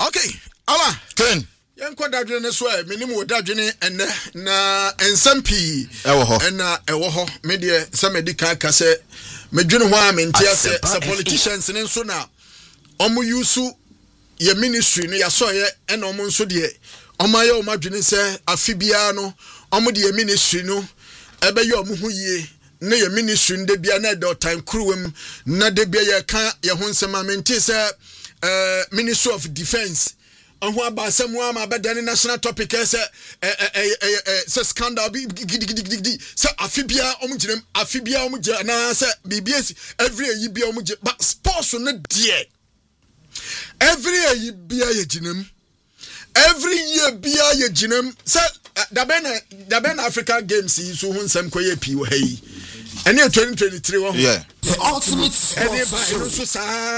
Okay, ala Ken Yanko dadwene so e minim wo dadwene enne na ensampi ewo ho enna ewo ho me de se medical ka se medwene ho a mentia se politicians ne nso na omo yusu ye ministry no ya so ye ena omo nso de omo aye omo adwene se afibia no omo de ye ministry no ebe ye omo ho yie na ye ministry nde bia na de time kruwem na de bia ye ka ye ho nsema mentia se Ministry of Defense and who about someone about the national topic say scandal say afibia na say BBS every year be but sports no dear every year be ye jinem every year be ye jinem say da ben African Games yi so hun sam koye pi wo hayi ene 2023 wo yeah the ultimate sports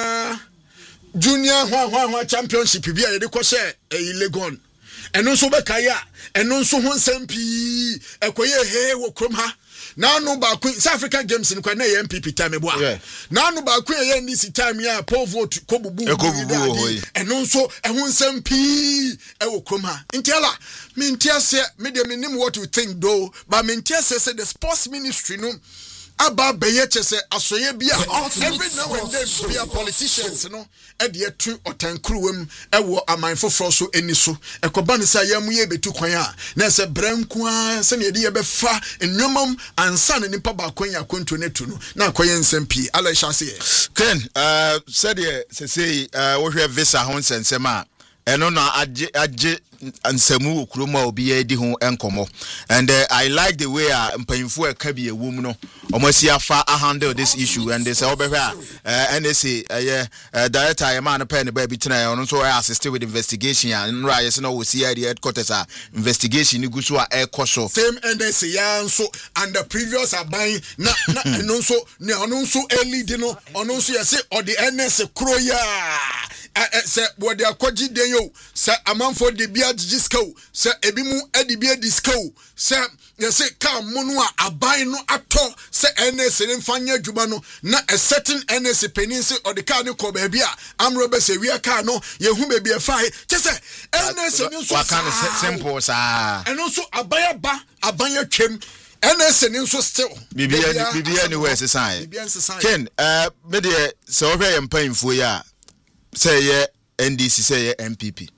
Junior championship bi a yede ko she Legon eno so be kaya eno so ho nsampi ekoye he wo krom ha na no ba ku South African Games ni kwa na ye MPP time bo a na no ba ku ye NDC time ya poll vote ko bubu eno so ho nsampi wo krom ha ntiala me ntiase me de menim what you think though but me ntiase say the sports ministry no aba beyeche se asoye bia every now and then bia politicians no e de tu otankruwem e wo amanfoforo so eniso ekoba ne sa yamu ye betu kwan a na se branku a se ne de ye befa enwomam ansa ne nipa ba kwan ya konto ne tu no na akoye nsempie ala sha se Ken said se say wo hwe visa ho nsensema eno na age ansemu okroma obi edi ho enkomo and I like the way mpanyimfo aka bi ewum no omasiafa handle this issue and they say obehwa NSA director Yama no pen ba bi tena ono so assist with investigation and right say no we see the headquarters investigation ni guso ekoso same NSA ya nso and the previous aban na eno nso ne ono nso lead no ono nso yese or the NSA kroya se what they akwaji den yo se amanfo de bia jisko se ebimu edibia disco se yese ka monu a aban no ato se NS ne mfanya adwuma no na a certain NS peninse or the car no ko ba bia amrobe se wi aka no yehu be bia fai se NS ne so kind simple sa eno so aban ba aban atwem NS ne so still bibia anywhere se sign Ken me de se ohwe mpanfo ya say ye NDC say ye MPP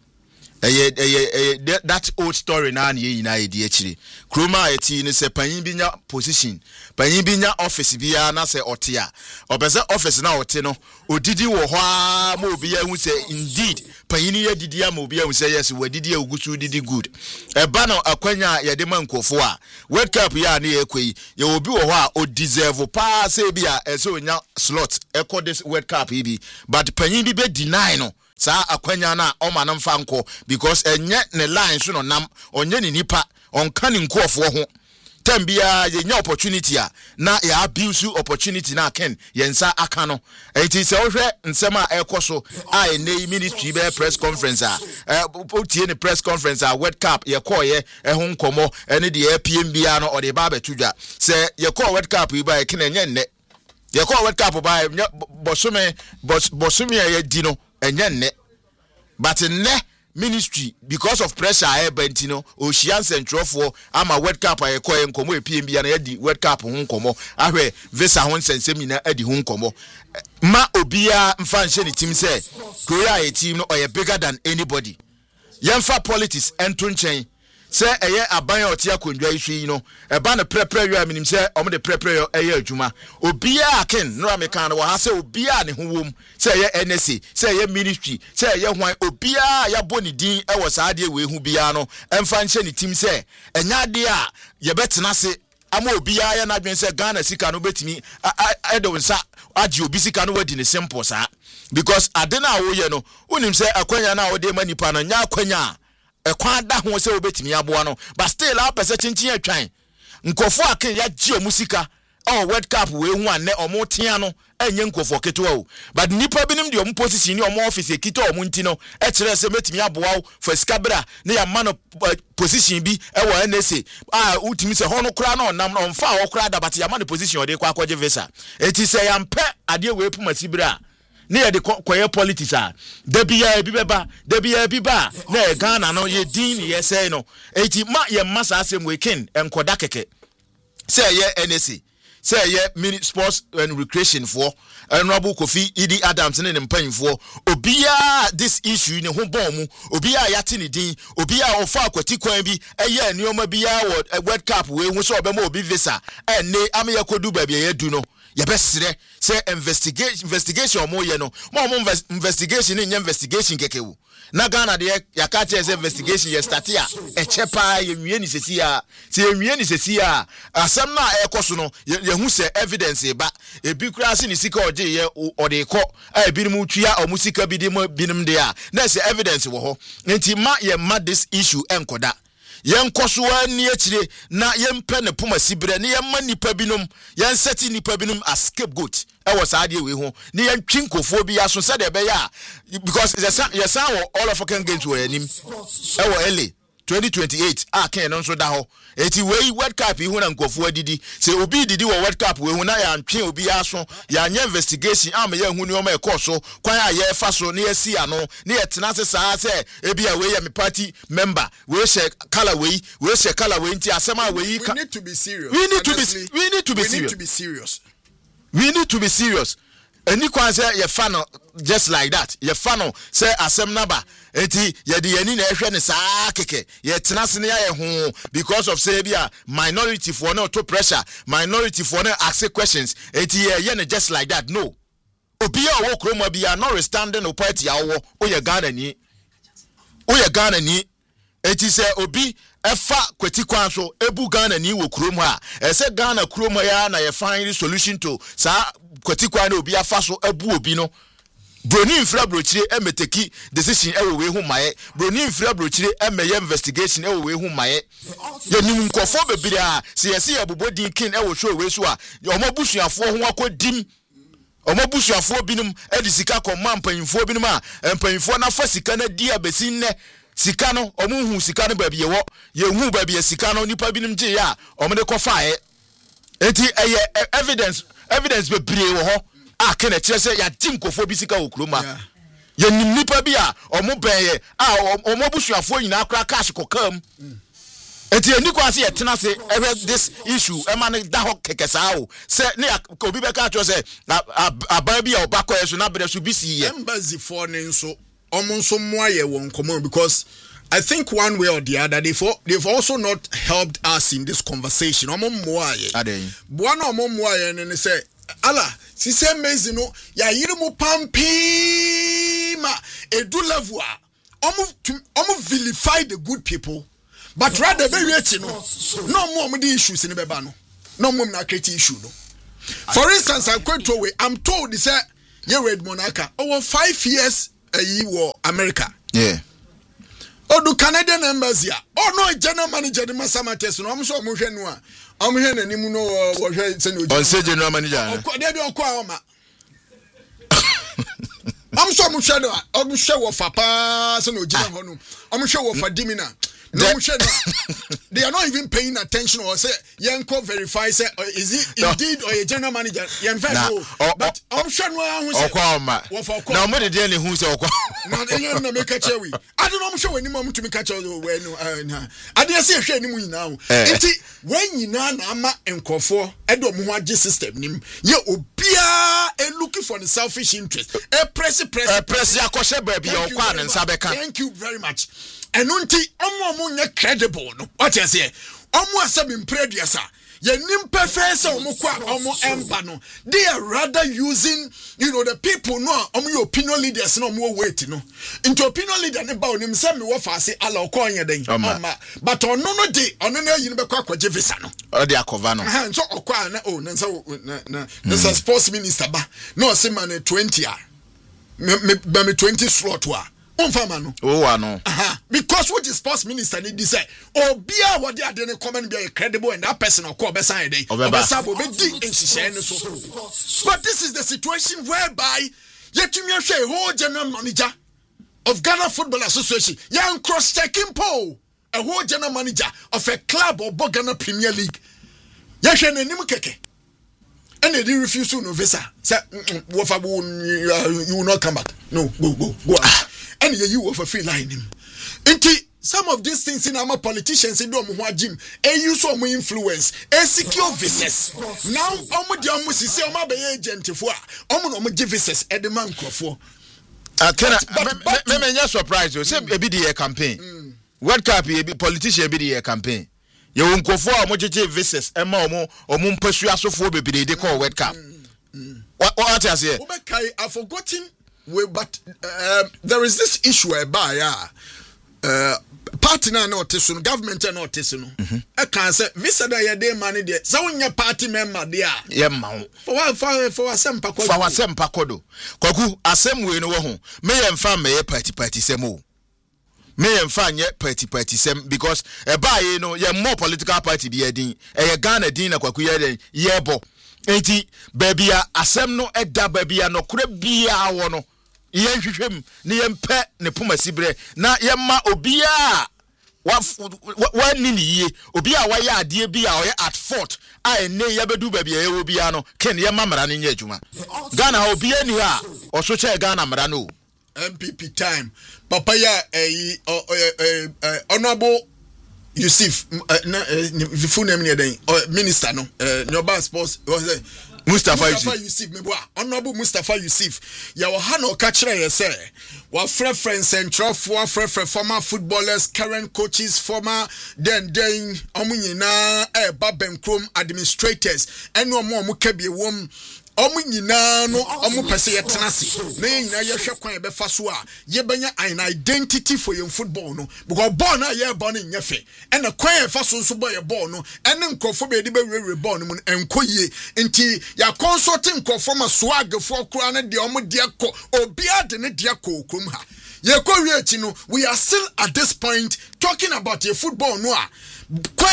that old story na na yina edi akire kroma eti ni se panyin bi nya position panyin bi nya office bia na se otia obese office na ote no odidi wo ho a ma obi ya hu se indeed panyin ye didi ama obi ya hu se yes wadidi agusu didi good eba no akwanya ye de mankofo a World Cup ya na ye kwei ye obi wo ho a o deserve pa se bia ese onya slot echo this World Cup bi but panyin bi be deny no sa akwanya na oma mfa nko because enye ne line so no nam onye ni nipa onka ni nkoofo ho tambia ye nya opportunity a na ya abuse opportunity na Ken yensa aka no enti se ohwe nsema ekoso a ene ministry be press conference a otie ne press conference a World Cup ye call ye ho nkomo ene de APM bia no o de ba betudwa se ye call World Cup yi ba ye ken enye nne ye call World Cup ba bosume ye di no enye nne but nne ministry because of pressure bentino Ocean Central for ama World Cup ayekoye nkomo EPMB na yedi World Cup ho nkomo ahwe visa ho nsensemi na adi ho nkomo ma obia mfa nche ni team say Korea team no oye bigger than anybody yemfa politics ento nchen say eye aban otia kondwa ihwe no eba na prepare you minim say omo de prepare eye adwuma obia Ken no amekan no ha say obia ne ho wom say eye NSA say eye ministry say eye hwan obia ya boni din e wo saade we hu bia no emfa nche ni team say enya de a ye betena se ama obia ya na dwen say Ghana sika no betimi edo nsa agi obi sika no wadi ne simple sa because adena wo ye no unim say akwanya na wo de manipa no nya akwanya ekwan da ho se obetimi aboa no but still a pese chinchin atwan nkofo aken ya gi omusika World Cup we hu anne omo tia no enye nkofo ketewa o but nipa binim de omo position ni omo office ekita omo nti no e kire se metimi aboa o for skabra na ya man position bi e wo NSA ultimi se hono kra na onam no mfa wo kra da but ya man position o de kwa akwaje visa eti se ya mpe ade we puma sibira ne ye de koye politics a da bia bi beba da bia bi ba na Ghana no ye din ye say no enti ma ye masa asem we ken enkoda keke say ye NSA say ye mini sports and recreation for Honorable Kofi Idi Adams ne mpanyimfo obia this issue ne ho bon mu obia yate ne din obia ofa akwati kwan bi eye nioma bia World Cup we hu so obema obi visa ene am ye kodu ba bia ye du no ye besere say investigation mo ye no mo investigation ne investigation kekewu na Ghana de yaka che investigation ye start ya echepa ye nwie ni sesi a se nwie ni sesi a asem na ekoso no ye hu se evidence ba ebi kura se ni sika oje ye ode ko a ebi mu twia omusika bi de binim de a na se evidence wo ho nti ma ye ma this issue enkoda yen koso ani akire na yen pe ne poma sibre ne yen ma nipa binom yen seti nipa binom as scapegoat e was ade we ho ne yen twinkofo bi aso se de be ya because yes all of can games we anim e wo LA 2028 ken no so da ho eti we World Cup hu na nkofo adidi se obi didi wo World Cup we hu na ya ntwe obi aso ya nya investigation am ya hu ni o ma ekoso kwan a ye fa so ne yesi ano ne yetena se saa se ebi a we ya me party member we share color we share color we nti asema we need to be serious. We need to be serious. Any kwan say ye fa no just like that ye fa no say asem naba enti ye de yani na ehwe ne saa keke ye tena se ne ye ho because of say bia minority for no to pressure minority for no ask questions enti ye ne just like that no obi a wo kroma bia no standing no party a wo oye Ghana ni enti say obi efa kweti kwan so ebu Ghana ni wo krom ha ese Ghana krom ya na ye find solution to sa kweti kwan na obi afa so ebu obi no broni infra brochire emeteki decision ewe we hu maye broni infra brochire emeye investigation ewe we hu maye ye nim nkofo bebire a se yesi abobodin kin ewe show we so a omobusuafo ho akodim omobusuafo binum edisika komma mpanyimfo binum a mpanyimfo na fa sika na di abesi nne sika no omuhu sika no ba biye wo ye hu ba biye sika no nipa binim je ya omde kofa eti evidence be bire wo ho aka na kire se ya tinkofo bi sika okroma ye nim nipa bi a omo beye a omo busuafo nyina akra cash kokam eti eni kwa se yetena se this issue ema ne da ho kekesa o se ne obi be ka cho se aban bi a obakọ yeso na bere so bisi ye embassy for ne nso omonso moaye won common because I think one way or the other they've also not helped us in this conversation. Omon moaye buana omon moaye ne say ala si say mezi no ya yiri mu pampi ma edu level a omo vilify the good people but rather very rich no more the issues in the beba no more na create issue no. For instance, I'm told this ye Red Monarcha over 5 years war America. Yeah. Oh, do Canadian embassy. Oh no, general manager the Masamates. No, I'm sure Muhenua. I'm here and you know what say general manager. I'm sure I'm sure of Papa, so no general. I'm sure of Dimina. No, they are not even paying attention or say Yanko verify say is it indeed or a general manager but I'm sure no now me dey dey who say na dey make a chewi I don't know I'm sure any mom to me catch we no I dey say hwe any mu nyina enti when nyina na ama enkofo edo mo ho age system nim ye obia looking for the selfish interest press akoshe ba bia okwa ne nsa beka. Thank you very much. And unti omo nye credible no what you say omo asem impreduasa ye nimpe face omo kwa omo emba no they are rather using the people no omo your opinion leaders no omo wait no into opinion leader ne ba onim se me wo fa se ala okonye den but ono no de ono na yin be kwa kwaje visa no o de akova no so okwa na na so sports minister ba no se man 20 a me 20 slot wa no. Oh, no. Because what the sports minister need to say, Bia what they are doing comment be credible and that person or call beside day. But this is the situation whereby yet you may say whole general manager of Ghana Football Association, young cross-checking poll, a whole general manager of a club or Ghana Premier League. Yes, and they refuse to no visa. Say, you will not come back. No, go. And you offer free line him. Some of these things in our politicians in Domo Jim, use some influence, secure visas. Now, almost say, agent for visas at the man for. Let me just surprise you. Say, a BDA campaign. World Cup, politician BDA campaign. You won't go for a visas, and more or moon pursue us for baby, they call World Cup. What I say? I've forgotten, but there is this issue about party na notice government na notice no e kan say visa da ye dey money there so when your party member there ye ma for asempa kodo kwaku asem we no wo ho me ye mfa me party sem o me ye mfa nye party sem because e ba ye no ye more political party bi edin e ye Ghana din na kwaku ye den ye bo enti baby a asem no eda baby a no kura bia wo no yen hwehwem ne yen pɛ ne poma sibre na yen ma obia wa nini ye obia wa ya ade bia o ye at fort a ene ye bedu ba bia ye obia no ken yen ma mara ne nya adwuma Ghana obia ni ha o so che Ghana mara no MPP time papa ya honorable Yusuf the full name ni den minister no Nyoba Sports Mustafa Yusuf honorable Mustafa Yusuf ya wa hano ka kire ye say wa friend central for former footballers current coaches former then omunyina Babenkrom administrators ene omo ka bie wom omunyina no omo pese ye tenase na nyina ye hwe kwan be fa so a ye benya an identity for your football no because ball na ye ball no nyefe ene kwan ye fa so boy ye ball no ene nkofo be de be rewe ball no mu enkoyie nti ya consulting nkofo ma swag for kura na de omo de akọ obia de ne de akọ okrom ha ye ko wi achi no we are still at this point talking about your football no a